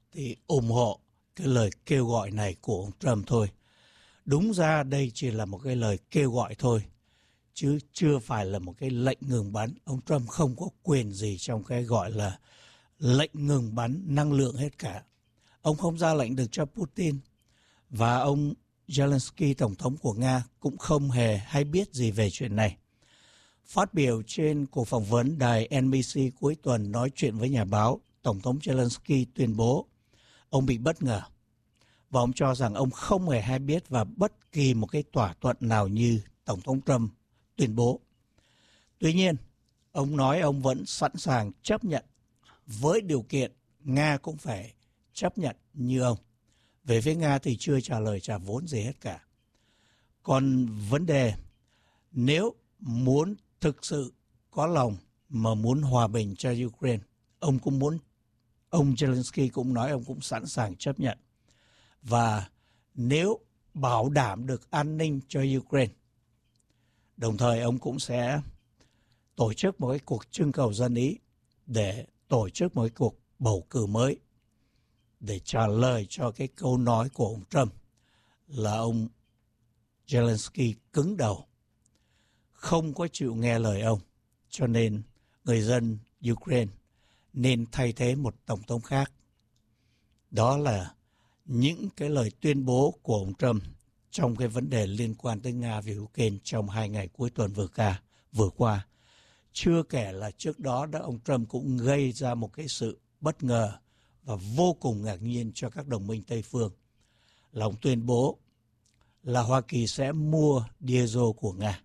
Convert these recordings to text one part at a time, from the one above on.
thì ủng hộ cái lời kêu gọi này của ông Trump thôi. Đúng ra đây chỉ là một cái lời kêu gọi thôi, chứ chưa phải là một cái lệnh ngừng bắn. Ông Trump không có quyền gì trong cái gọi là lệnh ngừng bắn năng lượng hết cả. Ông không ra lệnh được cho Putin, và ông Zelensky, Tổng thống của Nga, cũng không hề hay biết gì về chuyện này. Phát biểu trên cuộc phỏng vấn đài NBC cuối tuần nói chuyện với nhà báo, Tổng thống Zelensky tuyên bố ông bị bất ngờ. Và ông cho rằng ông không hề hay biết và bất kỳ một cái thỏa thuận nào như Tổng thống Trump tuyên bố. Tuy nhiên, ông nói ông vẫn sẵn sàng chấp nhận với điều kiện Nga cũng phải chấp nhận như ông. Về phía Nga thì chưa trả lời trả vốn gì hết cả. Còn vấn đề nếu muốn thực sự có lòng mà muốn hòa bình cho Ukraine, ông Zelensky cũng nói ông cũng sẵn sàng chấp nhận. Và nếu bảo đảm được an ninh cho Ukraine, đồng thời ông cũng sẽ tổ chức một cái cuộc trưng cầu dân ý để tổ chức một cái cuộc bầu cử mới để trả lời cho cái câu nói của ông Trump là ông Zelensky cứng đầu, không có chịu nghe lời ông, cho nên người dân Ukraine nên thay thế một tổng thống khác. Đó là những cái lời tuyên bố của ông Trump trong cái vấn đề liên quan tới Nga và Ukraine trong 2 ngày cuối tuần vừa qua. Chưa kể là trước đó ông Trump cũng gây ra một cái sự bất ngờ và vô cùng ngạc nhiên cho các đồng minh Tây phương, là ông tuyên bố là Hoa Kỳ sẽ mua diesel của Nga.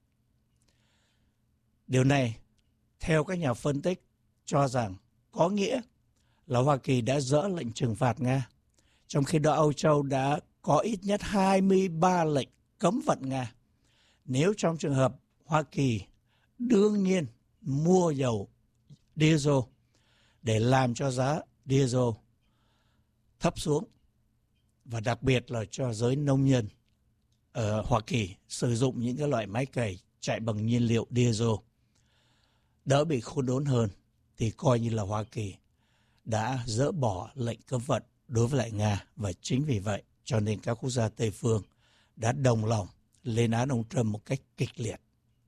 Điều này, theo các nhà phân tích, cho rằng có nghĩa là Hoa Kỳ đã dỡ lệnh trừng phạt Nga, trong khi đó Âu Châu đã có ít nhất 23 lệnh cấm vận Nga. Nếu trong trường hợp Hoa Kỳ đương nhiên mua dầu diesel để làm cho giá diesel thấp xuống, và đặc biệt là cho giới nông nhân ở Hoa Kỳ sử dụng những cái loại máy cày chạy bằng nhiên liệu diesel đỡ bị khốn đốn hơn, thì coi như là Hoa Kỳ đã dỡ bỏ lệnh cấm vận đối với lại Nga. Và chính vì vậy cho nên các quốc gia Tây phương đã đồng lòng lên án ông Trump một cách kịch liệt.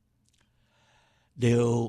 Điều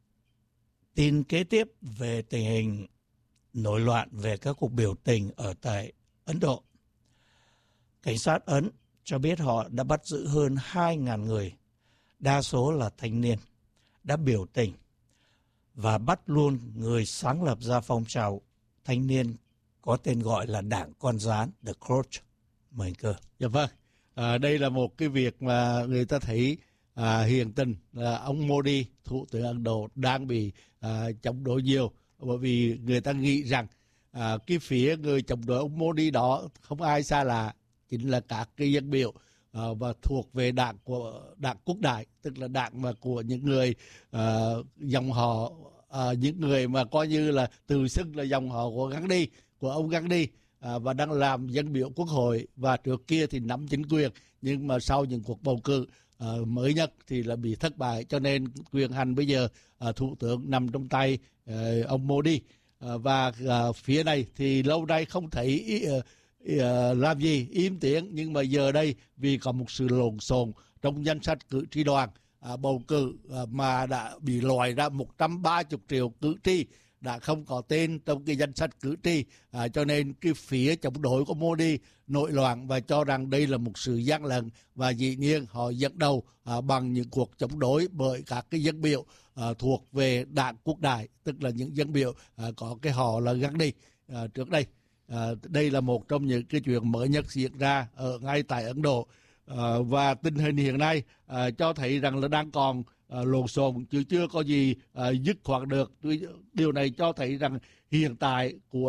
tin kế tiếp về tình hình nổi loạn về các cuộc biểu tình ở tại Ấn Độ. Cảnh sát Ấn cho biết họ đã bắt giữ hơn 2.000 người, đa số là thanh niên, đã biểu tình và bắt luôn người sáng lập ra phong trào thanh niên có tên gọi là Đảng Con Gián, The Crouch. Mời anh Cơ. Dạ vâng, đây là một cái việc mà người ta thấy hiện tình là ông Modi, thủ tướng Ấn Độ, đang bị chống đối nhiều, bởi vì người ta nghĩ rằng cái phía người chống đối ông Modi đó không ai xa lạ, chính là các cái dân biểu và thuộc về đảng Quốc đại, tức là đảng mà của những người dòng họ, những người mà coi như là tự xưng là dòng họ của ông Gandhi, và đang làm dân biểu quốc hội, và trước kia thì nắm chính quyền, nhưng mà sau những cuộc bầu cử mới nhất thì là bị thất bại, cho nên quyền hành bây giờ thủ tướng nằm trong tay ông Modi. Và phía này thì lâu nay không thấy làm gì, im tiếng, nhưng mà giờ đây vì có một sự lộn xộn trong danh sách cử tri đoàn bầu cử mà đã bị loại ra 130 triệu cử tri đã không có tên trong cái danh sách cử tri, cho nên cái phía chống đối của Modi nổi loạn và cho rằng đây là một sự gian lận, và dĩ nhiên họ dẫn đầu bằng những cuộc chống đối bởi các cái dân biểu thuộc về đảng Quốc đại, tức là những dân biểu có cái họ là Gandhi trước đây. Đây là một trong những cái chuyện mới nhất diễn ra ở ngay tại Ấn Độ, và tình hình hiện nay cho thấy rằng là đang còn lộn xộn chứ chưa có gì dứt khoát được. Điều này cho thấy rằng hiện tại của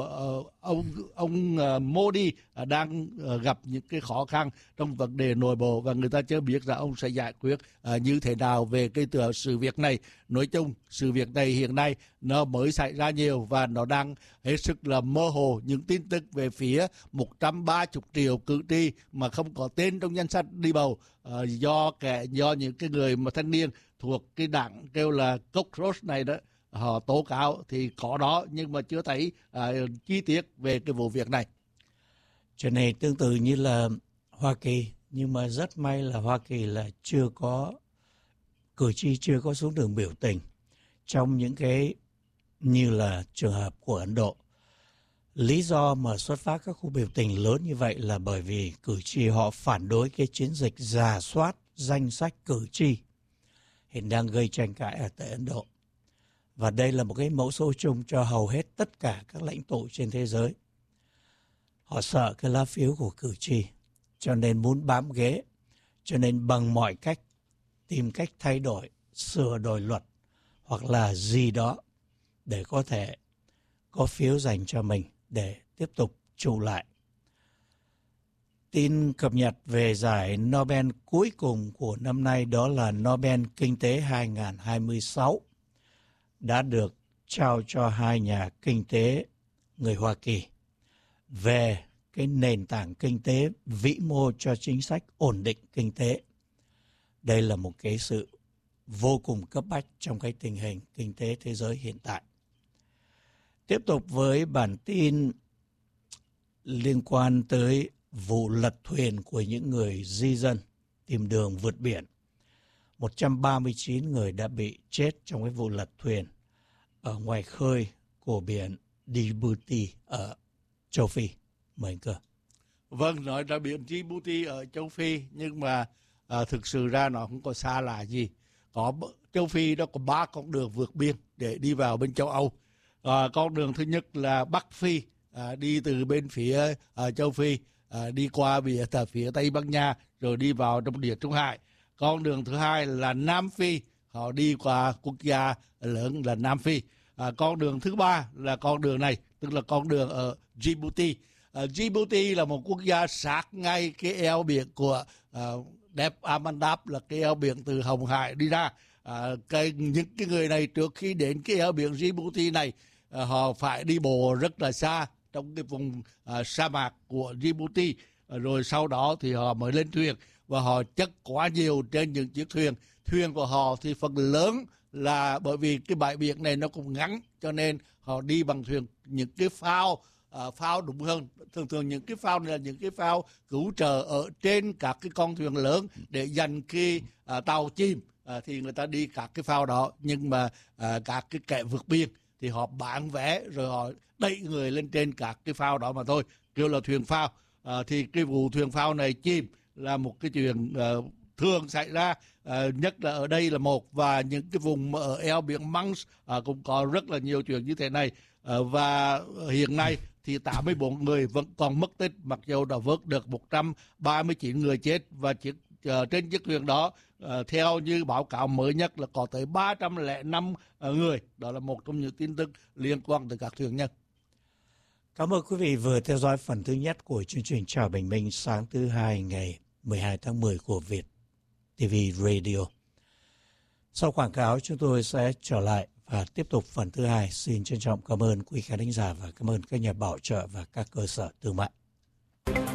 ông Modi đang gặp những cái khó khăn trong vấn đề nội bộ, và người ta chưa biết rằng ông sẽ giải quyết như thế nào về cái sự việc này. Nói chung sự việc này hiện nay nó mới xảy ra nhiều và nó đang hết sức là mơ hồ. Những tin tức về phía 130 triệu cử tri mà không có tên trong danh sách đi bầu do những cái người mà thanh niên thuộc cái đảng kêu là Cockroach này đó họ tố cáo thì có đó, nhưng mà chưa thấy chi tiết về cái vụ việc này. Chuyện này tương tự như là Hoa Kỳ, nhưng mà rất may là Hoa Kỳ là cử tri chưa có xuống đường biểu tình trong những cái như là trường hợp của Ấn Độ. Lý do mà xuất phát các cuộc biểu tình lớn như vậy là bởi vì cử tri họ phản đối cái chiến dịch rà soát danh sách cử tri hiện đang gây tranh cãi ở tại Ấn Độ. Và đây là một cái mẫu số chung cho hầu hết tất cả các lãnh tụ trên thế giới. Họ sợ cái lá phiếu của cử tri, cho nên muốn bám ghế, cho nên bằng mọi cách tìm cách thay đổi, sửa đổi luật hoặc là gì đó để có thể có phiếu dành cho mình để tiếp tục trụ lại. Tin cập nhật về giải Nobel cuối cùng của năm nay, đó là Nobel Kinh tế 2026, đã được trao cho hai nhà kinh tế người Hoa Kỳ về cái nền tảng kinh tế vĩ mô cho chính sách ổn định kinh tế. Đây là một cái sự vô cùng cấp bách trong cái tình hình kinh tế thế giới hiện tại. Tiếp tục với bản tin liên quan tới vụ lật thuyền của những người di dân tìm đường vượt biển. 139 người đã bị chết trong cái vụ lật thuyền ở ngoài khơi của biển Djibouti ở châu Phi. Mời anh Cơ. Vâng, nói ra biển Djibouti ở châu Phi, nhưng mà thực sự ra nó không có xa lạ gì. Châu Phi đó có 3 con đường vượt biên để đi vào bên châu Âu. Con đường thứ nhất là Bắc Phi, đi từ bên phía châu Phi, đi qua phía Tây Ban Nha rồi đi vào trong Địa Trung Hải. Con đường thứ hai là Nam Phi, họ đi qua quốc gia lớn là Nam Phi. Con đường thứ ba là con đường này, tức là con đường ở Djibouti. Djibouti là một quốc gia sát ngay cái eo biển của Deep Amandab, là cái eo biển từ Hồng Hải đi ra. Những cái người này trước khi đến cái eo biển Djibouti này, họ phải đi bộ rất là xa trong cái vùng sa mạc của Djibouti, rồi sau đó thì họ mới lên thuyền, và họ chất quá nhiều trên những chiếc thuyền của họ thì phần lớn là bởi vì cái bãi biển này nó cũng ngắn, cho nên họ đi bằng thuyền, những cái phao đúng hơn, thường những cái phao này là những cái phao cứu trợ ở trên các cái con thuyền lớn để dành khi tàu chìm thì người ta đi các cái phao đó. Nhưng mà các cái kẻ vượt biên thì họ bán vé rồi họ đẩy người lên trên các cái phao đó mà thôi, kêu là thuyền phao. Thì cái vụ thuyền phao này chìm là một cái chuyện thường xảy ra, nhất là ở đây là một, và những cái vùng ở eo biển Manx cũng có rất là nhiều chuyện như thế này. Và hiện nay thì 84 người vẫn còn mất tích, mặc dù đã vớt được 139 người chết, và trên chiếc thuyền đó theo như báo cáo mới nhất là có tới 305 người. Đó là một trong những tin tức liên quan tới các thuyền nhân. Cảm ơn quý vị vừa theo dõi phần thứ nhất của chương trình Chào Bình Minh sáng thứ Hai ngày 12 tháng 10 của Việt TV Radio. Sau quảng cáo, chúng tôi sẽ trở lại và tiếp tục phần thứ hai. Xin trân trọng cảm ơn quý khán thính giả và cảm ơn các nhà bảo trợ và các cơ sở thương mại.